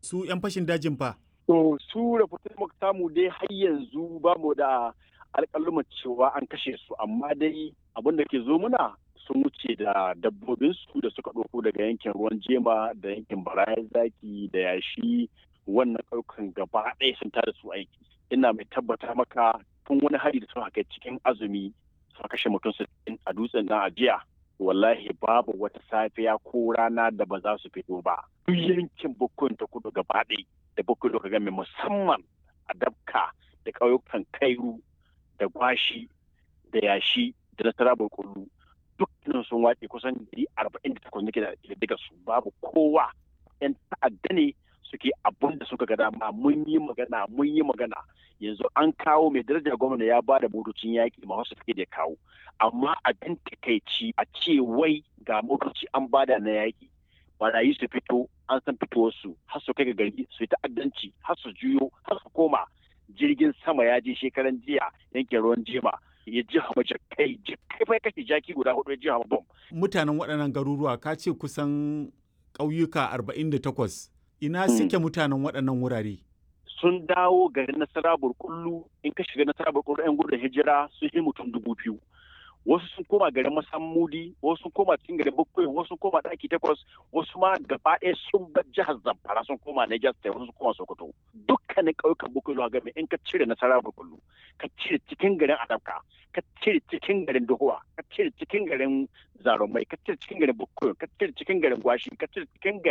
Su 'yan fashin dajin fa? To su rahoton muka samu dai har yanzu ba mu da alƙaluman cewa an kashe su, amma dai abin da ke zo muna sun wuce da dabbobinsu da suka ɗauko daga yankin ruwan jema da yankin barayan zaki da yashi, wannan ƙauyukan gaba ɗaya sun tada su aiki. Ina mai tabbata maka tun wani hari da suka kai cikin azumi suka kashe mutum 60 a dutsen nan a jiya. Wallahi babu wata safiya ko rana da ba za su fito ba. Duk yankin Bukkun ta Kudu gaba ɗaya da Bukkun Local Government musamman a Dabka da ƙauyukan Kairu da Gwashi da Yashi da Nasara Kullu dukkanin sun wace kusan 48 nake da daga su, babu kowa. 'Yan ta'adda ne suke abun da suka ga dama. Mun yi magana yanzu an kawo mai daraja gwamna ya ba da motocin yaƙi ma wasu suke da kawo, amma abin takaici a ce wai ga motoci an bada na yaƙi barayi su fito an san fitowarsu har su kai ga gari su yi ta'addanci har su juyo har su koma. Jirgin sama ya je shekaran jiya yankin ruwan jema ya ji hama jakai fa kashe jaki guda 4 ya ji hama bom. Mutanen waɗannan garuruwa ka ce kusan ƙauyuka 48. Ina suke mutanen waɗannan wurare? Sun dawo garin Nasara Burkullu. In ka shiga Nasara Burkullu 'yan gudun hijira sun yi mutum 2000. Wasu sun koma garin Masammudi, wasu sun koma cikin garin Bukkoyi, wasu sun koma ɗaki 8, wasu ma gaba ɗaya sun bar jihar Zamfara sun koma Niger State, wasu sun koma Sokoto. Dukkanin ƙauyukan Bukkoyi zuwa game in ka cire Nasara Burkullu, ka cire cikin garin Adabka, ka cire cikin garin Dohuwa, ka cire cikin garin Zarumai, ka cire cikin garin Bukkoyi, ka cire cikin garin Gwashi, ka cire cikin garin